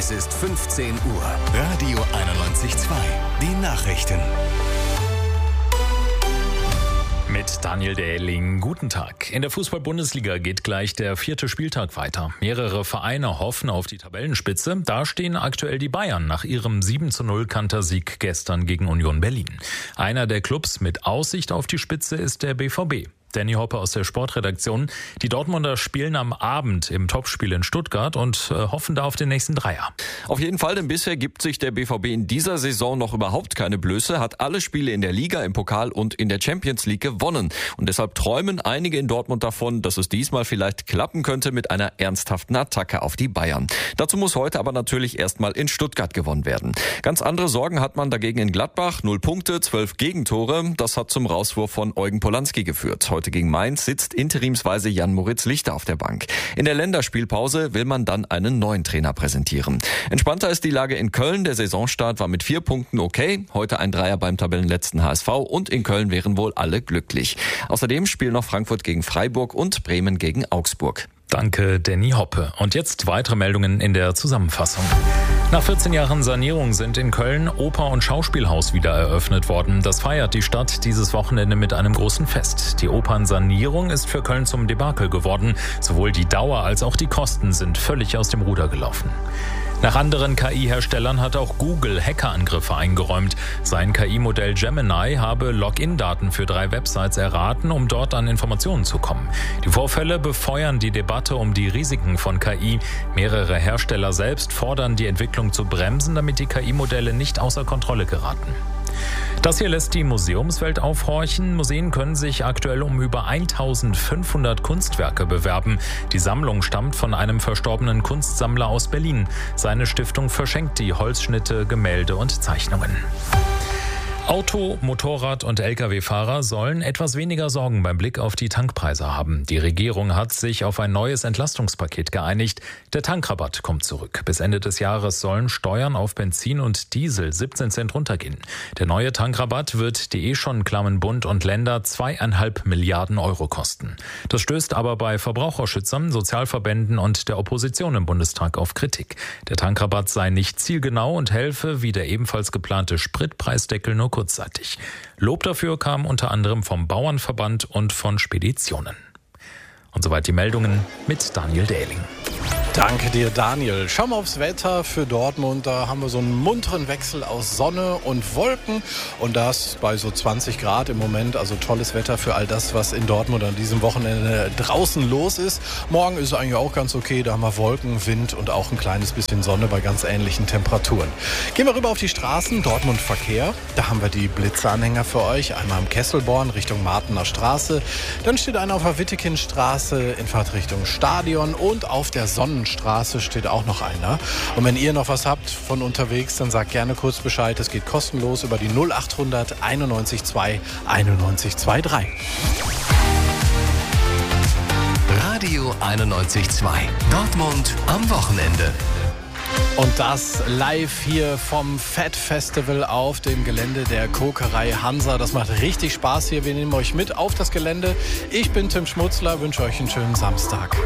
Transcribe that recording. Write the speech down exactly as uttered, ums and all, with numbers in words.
Es ist fünfzehn Uhr. Radio einundneunzig Komma zwei. Die Nachrichten. Mit Daniel Dähling, guten Tag. In der Fußball-Bundesliga geht gleich der vierte Spieltag weiter. Mehrere Vereine hoffen auf die Tabellenspitze. Da stehen aktuell die Bayern nach ihrem sieben zu null Kantersieg gestern gegen Union Berlin. Einer der Clubs mit Aussicht auf die Spitze ist der B V B. Danny Hoppe aus der Sportredaktion. Die Dortmunder spielen am Abend im Topspiel in Stuttgart und äh, hoffen da auf den nächsten Dreier. Auf jeden Fall, denn bisher gibt sich der B V B in dieser Saison noch überhaupt keine Blöße, hat alle Spiele in der Liga, im Pokal und in der Champions League gewonnen. Und deshalb träumen einige in Dortmund davon, dass es diesmal vielleicht klappen könnte mit einer ernsthaften Attacke auf die Bayern. Dazu muss heute aber natürlich erstmal in Stuttgart gewonnen werden. Ganz andere Sorgen hat man dagegen in Gladbach. Null Punkte, zwölf Gegentore. Das hat zum Rauswurf von Eugen Polanski geführt. Heute gegen Mainz sitzt interimsweise Jan-Moritz Lichter auf der Bank. In der Länderspielpause will man dann einen neuen Trainer präsentieren. Entspannter ist die Lage in Köln. Der Saisonstart war mit vier Punkten okay. Heute ein Dreier beim Tabellenletzten H S V und in Köln wären wohl alle glücklich. Außerdem spielen noch Frankfurt gegen Freiburg und Bremen gegen Augsburg. Danke, Danny Hoppe. Und jetzt weitere Meldungen in der Zusammenfassung. Nach vierzehn Jahren Sanierung sind in Köln Oper- und Schauspielhaus wieder eröffnet worden. Das feiert die Stadt dieses Wochenende mit einem großen Fest. Die Opernsanierung ist für Köln zum Debakel geworden. Sowohl die Dauer als auch die Kosten sind völlig aus dem Ruder gelaufen. Nach anderen K I-Herstellern hat auch Google Hackerangriffe eingeräumt. Sein K I-Modell Gemini habe Login-Daten für drei Websites erraten, um dort an Informationen zu kommen. Die Vorfälle befeuern die Debatte um die Risiken von K I. Mehrere Hersteller selbst fordern, die Entwicklung zu bremsen, damit die K I-Modelle nicht außer Kontrolle geraten. Das hier lässt die Museumswelt aufhorchen. Museen können sich aktuell um über eintausendfünfhundert Kunstwerke bewerben. Die Sammlung stammt von einem verstorbenen Kunstsammler aus Berlin. Seine Stiftung verschenkt die Holzschnitte, Gemälde und Zeichnungen. Auto-, Motorrad- und L K W-Fahrer sollen etwas weniger Sorgen beim Blick auf die Tankpreise haben. Die Regierung hat sich auf ein neues Entlastungspaket geeinigt. Der Tankrabatt kommt zurück. Bis Ende des Jahres sollen Steuern auf Benzin und Diesel siebzehn Cent runtergehen. Der neue Tankrabatt wird die eh schon klammen Bund und Länder zweieinhalb Milliarden Euro kosten. Das stößt aber bei Verbraucherschützern, Sozialverbänden und der Opposition im Bundestag auf Kritik. Der Tankrabatt sei nicht zielgenau und helfe, wie der ebenfalls geplante Spritpreisdeckel, nur kurzzeitig. Lob dafür kam unter anderem vom Bauernverband und von Speditionen. Und soweit die Meldungen mit Daniel Dähling. Danke dir, Daniel. Schauen wir aufs Wetter für Dortmund. Da haben wir so einen munteren Wechsel aus Sonne und Wolken. Und das bei so zwanzig Grad im Moment. Also tolles Wetter für all das, was in Dortmund an diesem Wochenende draußen los ist. Morgen ist es eigentlich auch ganz okay. Da haben wir Wolken, Wind und auch ein kleines bisschen Sonne bei ganz ähnlichen Temperaturen. Gehen wir rüber auf die Straßen. Dortmund Verkehr. Da haben wir die Blitzeranhänger für euch. Einmal am Kesselborn Richtung Martener Straße. Dann steht einer auf der Wittekindstraße in Fahrtrichtung Stadion. Und auf der Sonnenstraße steht auch noch einer. Und wenn ihr noch was habt von unterwegs, dann sagt gerne kurz Bescheid. Es geht kostenlos über die null achthundert einundneunzig zwei einundneunzig drei. Radio einundneunzig Komma zwei. Dortmund am Wochenende. Und das live hier vom Fett Festival auf dem Gelände der Kokerei Hansa. Das macht richtig Spaß hier. Wir nehmen euch mit auf das Gelände. Ich bin Tim Schmutzler, wünsche euch einen schönen Samstag.